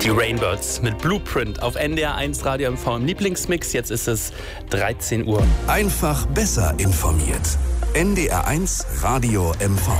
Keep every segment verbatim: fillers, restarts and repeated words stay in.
Die Rainbirds mit Blueprint auf N D R eins Radio M V im Lieblingsmix. Jetzt ist es dreizehn Uhr. Einfach besser informiert. N D R eins Radio M V.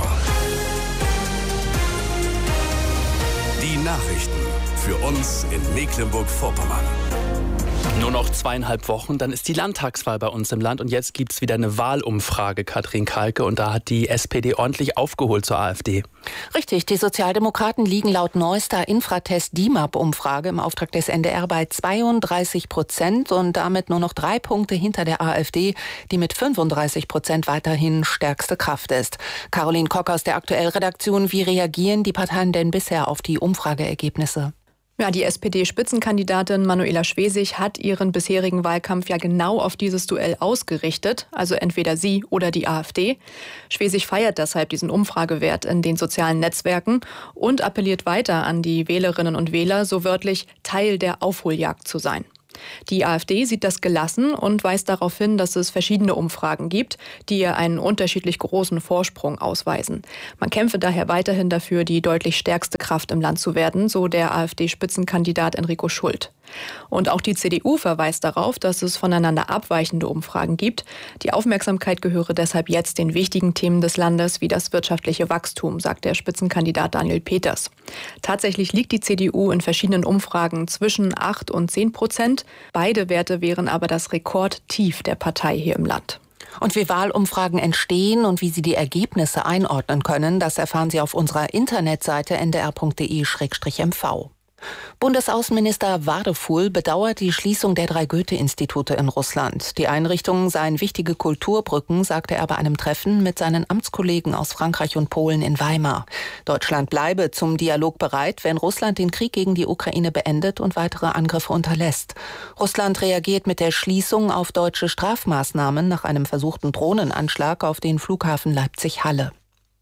Die Nachrichten für uns in Mecklenburg-Vorpommern. Nur noch zweieinhalb Wochen, dann ist die Landtagswahl bei uns im Land. Und jetzt gibt es wieder eine Wahlumfrage, Katrin Kalke. Und da hat die S P D ordentlich aufgeholt zur AfD. Richtig, die Sozialdemokraten liegen laut neuester Infratest D I M A P-Umfrage im Auftrag des N D R bei zweiunddreißig Prozent und damit nur noch drei Punkte hinter der AfD, die mit fünfunddreißig Prozent weiterhin stärkste Kraft ist. Caroline Kock aus der Aktuell-Redaktion, wie reagieren die Parteien denn bisher auf die Umfrageergebnisse? Ja, die S P D-Spitzenkandidatin Manuela Schwesig hat ihren bisherigen Wahlkampf ja genau auf dieses Duell ausgerichtet, also entweder sie oder die AfD. Schwesig feiert deshalb diesen Umfragewert in den sozialen Netzwerken und appelliert weiter an die Wählerinnen und Wähler, so wörtlich Teil der Aufholjagd zu sein. Die AfD sieht das gelassen und weist darauf hin, dass es verschiedene Umfragen gibt, die ihr einen unterschiedlich großen Vorsprung ausweisen. Man kämpfe daher weiterhin dafür, die deutlich stärkste Kraft im Land zu werden, so der AfD-Spitzenkandidat Enrico Schult. Und auch die C D U verweist darauf, dass es voneinander abweichende Umfragen gibt. Die Aufmerksamkeit gehöre deshalb jetzt den wichtigen Themen des Landes wie das wirtschaftliche Wachstum, sagt der Spitzenkandidat Daniel Peters. Tatsächlich liegt die C D U in verschiedenen Umfragen zwischen acht und zehn Prozent. Beide Werte wären aber das Rekordtief der Partei hier im Land. Und wie Wahlumfragen entstehen und wie Sie die Ergebnisse einordnen können, das erfahren Sie auf unserer Internetseite n d r punkt d e slash m v. Bundesaußenminister Wadefuhl bedauert die Schließung der drei Goethe-Institute in Russland. Die Einrichtungen seien wichtige Kulturbrücken, sagte er bei einem Treffen mit seinen Amtskollegen aus Frankreich und Polen in Weimar. Deutschland bleibe zum Dialog bereit, wenn Russland den Krieg gegen die Ukraine beendet und weitere Angriffe unterlässt. Russland reagiert mit der Schließung auf deutsche Strafmaßnahmen nach einem versuchten Drohnenanschlag auf den Flughafen Leipzig-Halle.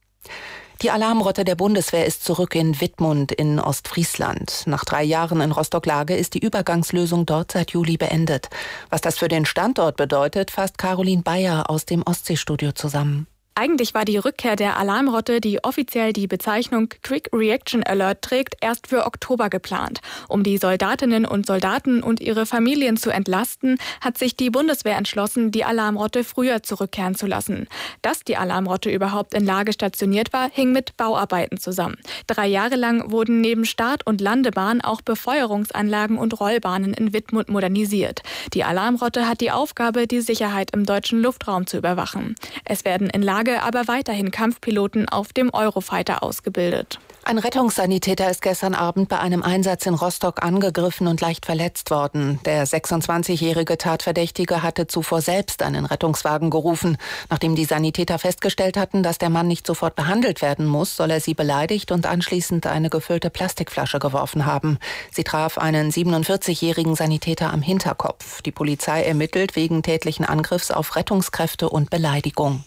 Die Alarmrotte der Bundeswehr ist zurück in Wittmund in Ostfriesland. Nach drei Jahren in Rostock-Lage ist die Übergangslösung dort seit Juli beendet. Was das für den Standort bedeutet, fasst Caroline Bayer aus dem Ostseestudio zusammen. Eigentlich war die Rückkehr der Alarmrotte, die offiziell die Bezeichnung Quick Reaction Alert trägt, erst für Oktober geplant. Um die Soldatinnen und Soldaten und ihre Familien zu entlasten, hat sich die Bundeswehr entschlossen, die Alarmrotte früher zurückkehren zu lassen. Dass die Alarmrotte überhaupt in Lage stationiert war, hing mit Bauarbeiten zusammen. Drei Jahre lang wurden neben Start- und Landebahn auch Befeuerungsanlagen und Rollbahnen in Wittmund modernisiert. Die Alarmrotte hat die Aufgabe, die Sicherheit im deutschen Luftraum zu überwachen. Es werden in Lage aber weiterhin Kampfpiloten auf dem Eurofighter ausgebildet. Ein Rettungssanitäter ist gestern Abend bei einem Einsatz in Rostock angegriffen und leicht verletzt worden. Der sechsundzwanzigjährige Tatverdächtige hatte zuvor selbst einen Rettungswagen gerufen. Nachdem die Sanitäter festgestellt hatten, dass der Mann nicht sofort behandelt werden muss, soll er sie beleidigt und anschließend eine gefüllte Plastikflasche geworfen haben. Sie traf einen siebenundvierzigjährigen Sanitäter am Hinterkopf. Die Polizei ermittelt wegen tätlichen Angriffs auf Rettungskräfte und Beleidigung.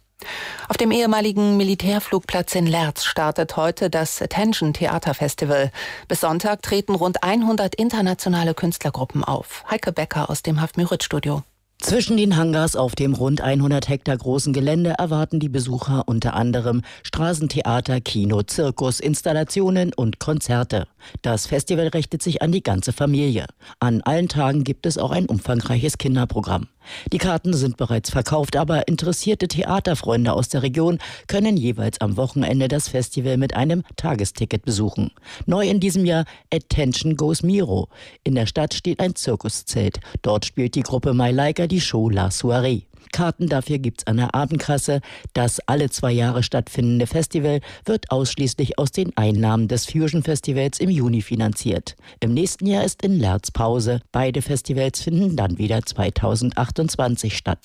Auf dem ehemaligen Militärflugplatz in Lerz startet heute das Attention Theaterfestival. Bis Sonntag treten rund hundert internationale Künstlergruppen auf. Heike Becker aus dem Haft-Müritz-Studio. Zwischen den Hangars auf dem rund hundert Hektar großen Gelände erwarten die Besucher unter anderem Straßentheater, Kino, Zirkus, Installationen und Konzerte. Das Festival richtet sich an die ganze Familie. An allen Tagen gibt es auch ein umfangreiches Kinderprogramm. Die Karten sind bereits verkauft, aber interessierte Theaterfreunde aus der Region können jeweils am Wochenende das Festival mit einem Tagesticket besuchen. Neu in diesem Jahr Attention Goes Miro. In der Stadt steht ein Zirkuszelt. Dort spielt die Gruppe My Laika die Show La Soirée. Karten dafür gibt's an der Abendkasse. Das alle zwei Jahre stattfindende Festival wird ausschließlich aus den Einnahmen des Fusion Festivals im Juni finanziert. Im nächsten Jahr ist in Lerz Pause. Beide Festivals finden dann wieder zweitausendachtundzwanzig statt.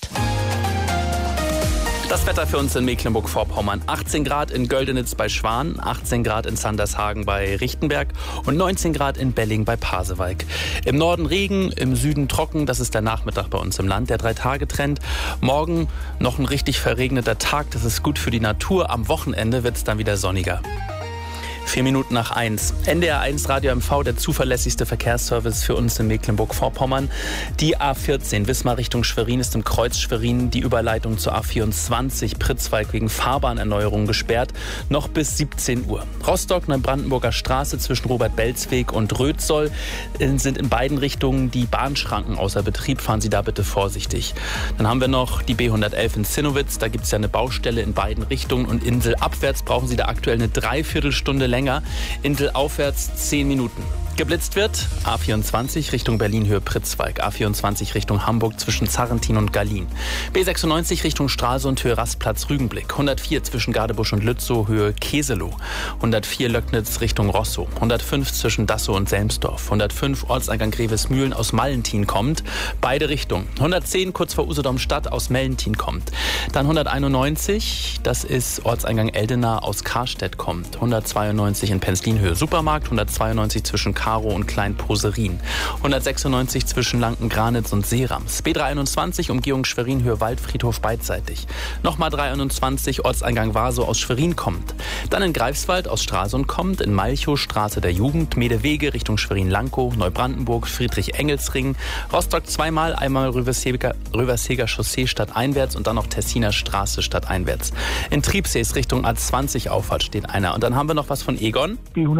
Das Wetter für uns in Mecklenburg-Vorpommern. achtzehn Grad in Göldenitz bei Schwan, achtzehn Grad in Sandershagen bei Richtenberg und neunzehn Grad in Belling bei Pasewalk. Im Norden Regen, im Süden trocken. Das ist der Nachmittag bei uns im Land, der Drei-Tage-Trend. Morgen noch ein richtig verregneter Tag. Das ist gut für die Natur. Am Wochenende wird es dann wieder sonniger. Vier Minuten nach eins. N D R eins Radio M V, der zuverlässigste Verkehrsservice für uns in Mecklenburg-Vorpommern. Die A vierzehn, Wismar Richtung Schwerin, ist im Kreuz Schwerin die Überleitung zur A vierundzwanzig, Pritzwalk, wegen Fahrbahnerneuerung gesperrt. Noch bis siebzehn Uhr. Rostock-Neubrandenburger Straße zwischen Robert-Belz-Weg und Rötzoll sind in beiden Richtungen die Bahnschranken außer Betrieb. Fahren Sie da bitte vorsichtig. Dann haben wir noch die B hundertelf in Zinnowitz. Da gibt es ja eine Baustelle in beiden Richtungen. Und Insel abwärts brauchen Sie da aktuell eine Dreiviertelstunde länger. Insel aufwärts zehn Minuten. Geblitzt wird A vierundzwanzig Richtung Berlin-Höhe Pritzwalk, A vierundzwanzig Richtung Hamburg zwischen Zarrentin und Gallien, B sechsundneunzig Richtung Stralsund Höhe Rastplatz Rügenblick, hundertvier zwischen Gardebusch und Lützow Höhe Keselow, hundertvier Löcknitz Richtung Rosso, hundertfünf zwischen Dassow und Selmsdorf, hundertfünf Ortseingang Grevesmühlen aus Mallentin kommt, beide Richtungen, hundertzehn kurz vor Usedom-Stadt aus Mellentin kommt, dann hunderteinundneunzig, das ist Ortseingang Eldena aus Karstedt kommt, hundertzweiundneunzig in Penzlin Höhe Supermarkt, hundertzweiundneunzig zwischen Karo und Klein-Poserin, hundertsechsundneunzig zwischen Lanken-Granitz und Seerams, B dreiundzwanzig Umgehung Schwerin Höhe Waldfriedhof beidseitig, nochmal dreiundzwanzig Ortseingang Waso aus Schwerin kommt, dann in Greifswald aus Stralsund kommt, in Malchow Straße der Jugend, Medewege Richtung Schwerin-Lankow, Neubrandenburg, Friedrich-Engelsring, Rostock zweimal, einmal Röverseger, Röverseger Chaussee stadteinwärts und dann noch Tessiner Straße stadteinwärts. In Triebsees Richtung A zwanzig Auffahrt steht einer. Und dann haben wir noch was von Egon.